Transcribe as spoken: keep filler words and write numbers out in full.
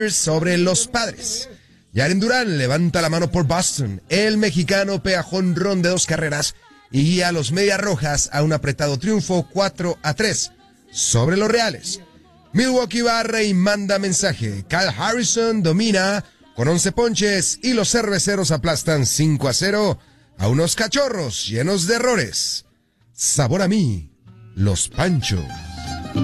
sobre los Padres. Jaren Durán levanta la mano por Boston. El mexicano pega jonrón de dos carreras y guía a los Medias Rojas a un apretado triunfo cuatro a tres sobre los Reales. Milwaukee barre y manda mensaje. Kyle Harrison domina con once ponches y los cerveceros aplastan cinco a cero a unos Cachorros llenos de errores. Sabor a mí, los Pancho.